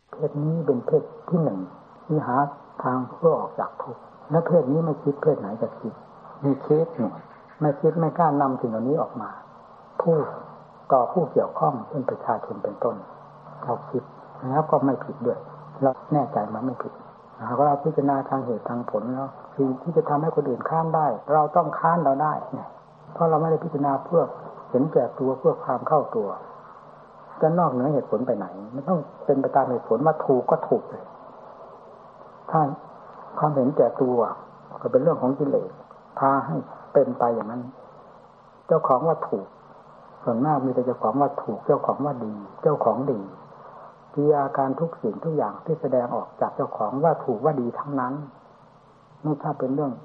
เพศนี้เป็นเพศที่หนึ่งที่หาทางเพื่อออกจากทุกข์และเพศนี้ไม่คิดเพศไหนจะคิดมีคิดหน่อยไม่คิดไม่กล้านำสิ่งเหล่านี้ออกมาพูดต่อผู้เกี่ยวข้องเช่นประชาชนเป็นต้นเราคิดแล้วก็ไม่ผิดด้วยเราแน่ใจมันไม่ผิดหากเราพิจารณาทางเหตุทางผลแล้วสิ่งที่จะทำให้คนอื่นค้านได้เราต้องค้านเราได้เนี่ยเพราะเราไม่ได้พิจารณาเพื่อเห็นแก่ตัวเพื่อความเข้าตัวจะนอกเหนือเหตุผลไปไหนมันต้องเป็นไปตามเหตุผลว่าถูกก็ถูกเลยถ้าความเห็นแก่ตัวก็เป็นเรื่องของกิเลสพาให้เป็นไปอย่างนั้นเจ้าของว่าถูกส่วนมากมีแต่เจ้าของว่าถูกเจ้าของว่าดีเจ้าของดีกิริยาการทุกสิ่งทุกอย่างที่แสดงออกจากเจ้าของว่าถูกว่าดีทั้งนั้นไม่ถ้าเป็นเรื่อง